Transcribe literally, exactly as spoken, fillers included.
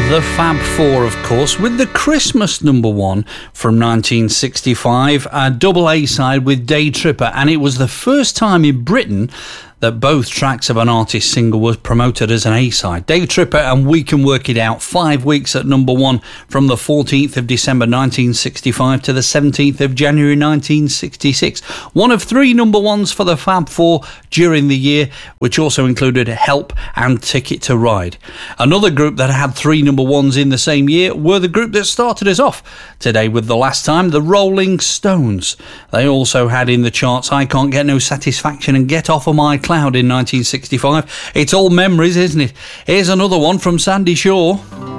The Fab Four, of course, with the Christmas number one from nineteen sixty-five, a double A-side with Day Tripper, and it was the first time in Britain that both tracks of an artist's single was promoted as an A-side. Day Tripper and We Can Work It Out, five weeks at number one from the fourteenth of December nineteen sixty-five to the seventeenth of January nineteen sixty-six. One of three number ones for the Fab Four during the year, which also included Help and Ticket to Ride. Another group that had three number ones in the same year were the group that started us off today with The Last Time, the Rolling Stones. They also had in the charts I Can't Get No Satisfaction and Get Off of My Cloud in nineteen sixty-five. It's all memories, isn't it? Here's another one from Sandy Shaw.